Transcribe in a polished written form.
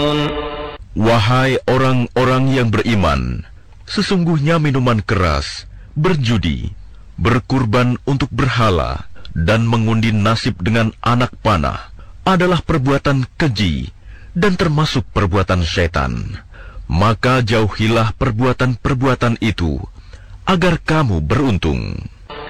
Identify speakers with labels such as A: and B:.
A: Wahai orang-orang yang beriman, sesungguhnya minuman keras, berjudi, berkurban untuk berhala, dan mengundi nasib dengan anak panah adalah perbuatan keji dan termasuk perbuatan syaitan. Maka jauhilah perbuatan-perbuatan itu, agar kamu beruntung.